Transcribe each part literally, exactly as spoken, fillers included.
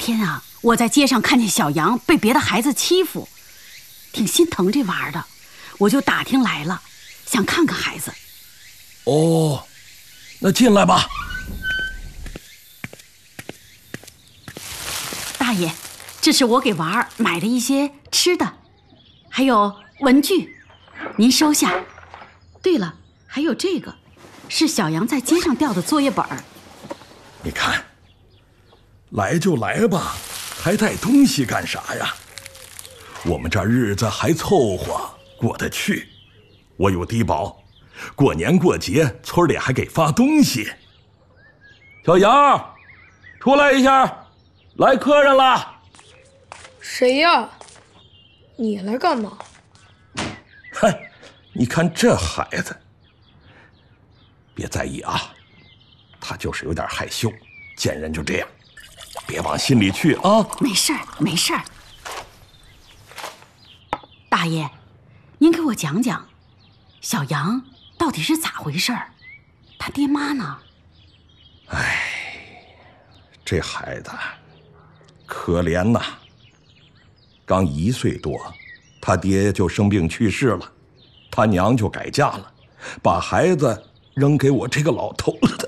天啊，我在街上看见小杨被别的孩子欺负，挺心疼这娃的，我就打听来了，想看看孩子。 哦，那进来吧。 大爷，这是我给娃儿买的一些吃的，还有文具，您收下。对了，还有这个，是小杨在街上掉的作业本儿。 你看，来就来吧，还带东西干啥呀？我们这日子还凑合过得去，我有低保，过年过节村里还给发东西。小杨，出来一下，来客人了。 谁呀？你来干嘛？ 嗨，你看这孩子，别在意啊，他就是有点害羞，见人就这样，别往心里去啊。 没事儿，没事儿。大爷，您给我讲讲，小杨到底是咋回事儿？他爹妈呢？ 哎，这孩子可怜呐，刚一岁多，他爹就生病去世了，他娘就改嫁了，把孩子扔给我这个老头子。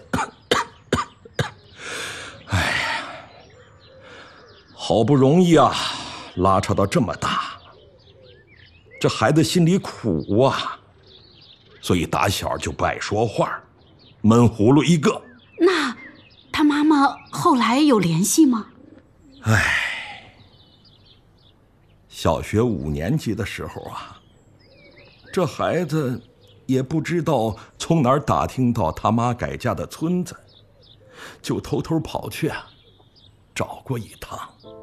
哎呀，好不容易啊，拉扯到这么大，这孩子心里苦啊，所以打小就不爱说话，闷葫芦一个。 那他妈妈后来有联系吗？ 唉，小学五年级的时候啊，这孩子也不知道从哪儿打听到他妈改嫁的村子，就偷偷跑去啊，找过一趟。